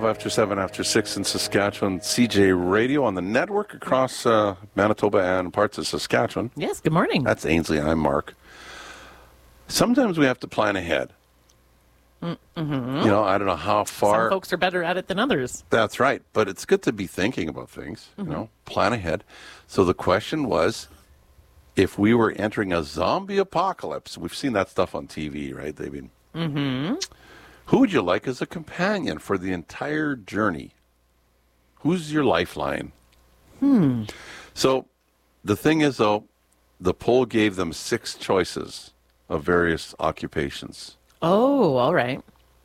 after 7 after 6 in Saskatchewan. CJ Radio on the network across Manitoba and parts of Saskatchewan. Yes, good morning. That's Ainsley. I'm Mark. Sometimes we have to plan ahead. Mm-hmm. You know, I don't know how far. Some folks are better at it than others. That's right. But it's good to be thinking about things, you know, plan ahead. So the question was, if we were entering a zombie apocalypse, we've seen that stuff on TV, right? They've been. Who would you like as a companion for the entire journey? Who's your lifeline? So the thing is, though, the poll gave them 6 choices of various occupations. Oh, all right.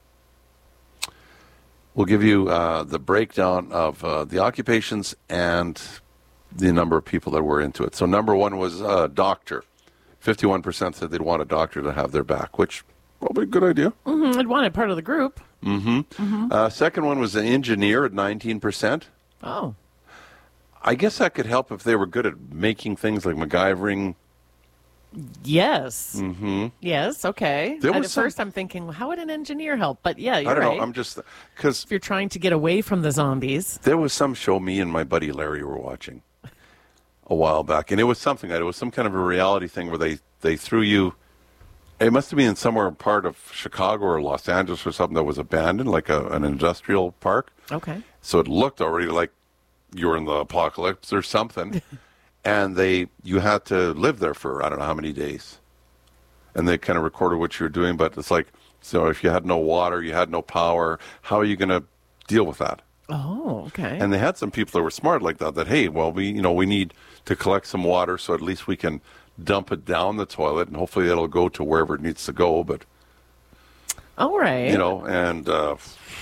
We'll give you the breakdown of the occupations and the number of people that were into it. So number 1 was doctor. 51% said they'd want a doctor to have their back, which probably a good idea. I'd want it part of the group. Second one was an engineer at 19%. Oh. I guess that could help if they were good at making things like MacGyvering. Yes. Yes, okay. There At was first I'm thinking, well, how would an engineer help? But yeah, you're I don't right. know. I'm just because If you're trying to get away from the zombies. there was some show me and my buddy Larry were watching a while back, and it was something. It was some kind of a reality thing where they threw you. It must have been somewhere part of Chicago or Los Angeles or something that was abandoned, like an industrial park. Okay. So it looked already like you were in the apocalypse or something. And you had to live there for I don't know how many days. And they kind of recorded what you were doing, but it's like, so if you had no water, you had no power, how are you going to deal with that? Oh, okay. And they had some people that were smart like that, hey, well, we need to collect some water so at least we can dump it down the toilet and hopefully it'll go to wherever it needs to go. But, all right. and